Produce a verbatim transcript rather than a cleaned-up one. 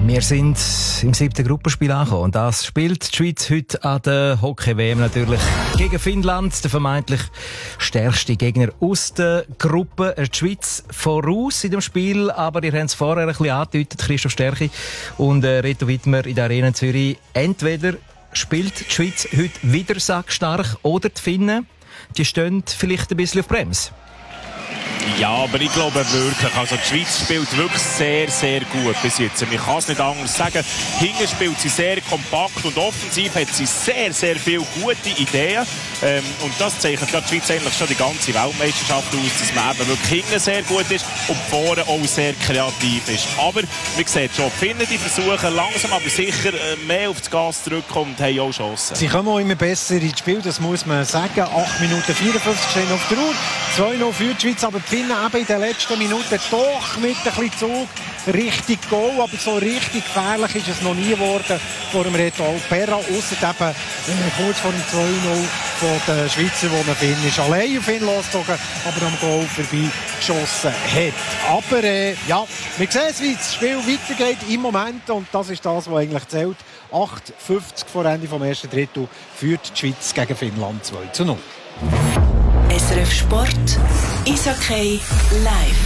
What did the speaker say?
Wir sind im siebten Gruppenspiel angekommen. Und das spielt die Schweiz heute an der Hockey-W M natürlich gegen Finnland, der vermeintlich stärkste Gegner aus der Gruppe. Die Schweiz voraus in dem Spiel, aber ihr habt es vorher ein bisschen angedeutet, Christoph Stärchi und äh, Reto Wittmer in der Arena in Zürich. Entweder spielt die Schweiz heute wieder sackstark oder die Finnen, die stehen vielleicht ein bisschen auf Bremse. Ja, aber ich glaube wirklich, also die Schweiz spielt wirklich sehr, sehr gut bis jetzt. Man kann es nicht anders sagen. Hinten spielt sie sehr kompakt und offensiv hat sie sehr, sehr viele gute Ideen. Ähm, und das zeichnet ja die Schweiz eigentlich schon die ganze Weltmeisterschaft aus, dass man eben wirklich hinten sehr gut ist und vorne auch sehr kreativ ist. Aber man sieht schon, die Finnen die versuchen langsam aber sicher mehr aufs Gas zu drücken und haben auch Chancen. Sie kommen auch immer besser ins Spiel, das muss man sagen. acht Minuten vierundfünfzig stehen auf der Uhr. zwei null für die Schweiz, aber die Finnen eben in den letzten Minuten doch mit ein bisschen Zug richtig Goal, aber so richtig gefährlich ist es noch nie geworden vor dem Reto Alpera, ausser eben äh, kurz vor dem zwei null von den Schweizer, wo ein Finn ist allein auf ihn losgezogen, aber am Goal vorbei geschossen hat. Aber äh, ja, wir sehen es, wie das Spiel weitergeht im Moment und das ist das, was eigentlich zählt. acht fünfzig vor Ende vom ersten Drittel führt die Schweiz gegen Finnland zwei zu null. S R F Sport, Eishockey live.